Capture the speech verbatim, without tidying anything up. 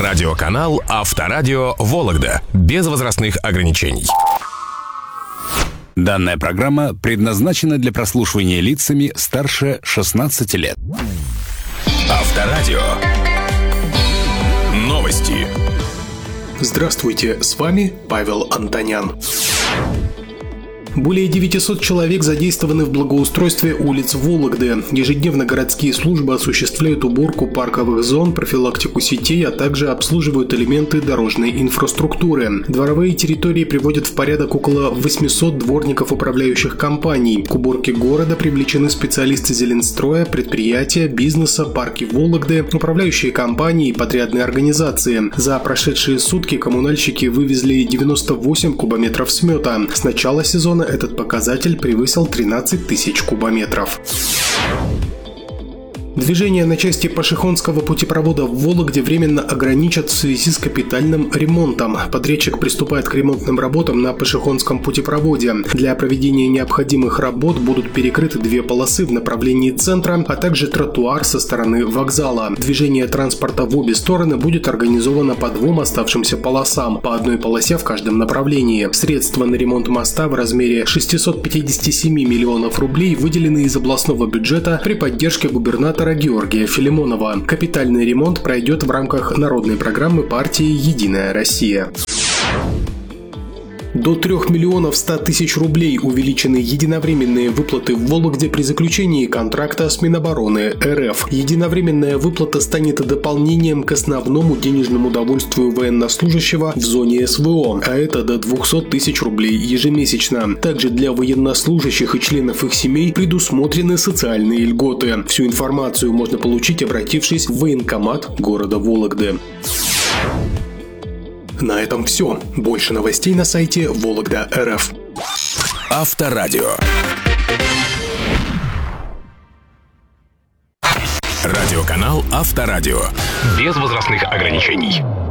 Радиоканал Авторадио Вологда. Без возрастных ограничений. Данная программа предназначена для прослушивания лицами старше шестнадцати лет. Авторадио. Новости. Здравствуйте, с вами Павел Антонян. Более девятисот человек задействованы в благоустройстве улиц Вологды. Ежедневно городские службы осуществляют уборку парковых зон, профилактику сетей, а также обслуживают элементы дорожной инфраструктуры. Дворовые территории приводят в порядок около восьмисот дворников управляющих компаний. К уборке города привлечены специалисты Зеленстроя, предприятия, бизнеса, парки Вологды, управляющие компании и подрядные организации. За прошедшие сутки коммунальщики вывезли девяносто восемь кубометров смета. С начала сезона этот показатель превысил тринадцать тысяч кубометров. Движение на части Пашихонского путепровода в Вологде временно ограничат в связи с капитальным ремонтом. Подрядчик приступает к ремонтным работам на Пашихонском путепроводе. Для проведения необходимых работ будут перекрыты две полосы в направлении центра, а также тротуар со стороны вокзала. Движение транспорта в обе стороны будет организовано по двум оставшимся полосам, по одной полосе в каждом направлении. Средства на ремонт моста в размере шестисот пятидесяти семи миллионов рублей выделены из областного бюджета при поддержке губернатора Георгия Филимонова. Капитальный ремонт пройдет в рамках народной программы партии «Единая Россия». До трёх миллионов ста тысяч рублей увеличены единовременные выплаты в Вологде при заключении контракта с Минобороны РФ. Единовременная выплата станет дополнением к основному денежному довольствию военнослужащего в зоне СВО, а это до двухсот тысяч рублей ежемесячно. Также для военнослужащих и членов их семей предусмотрены социальные льготы. Всю информацию можно получить, обратившись в военкомат города Вологды. На этом все. Больше новостей на сайте Вологда точка эр эф. Авторадио. Радиоканал Авторадио. Без возрастных ограничений.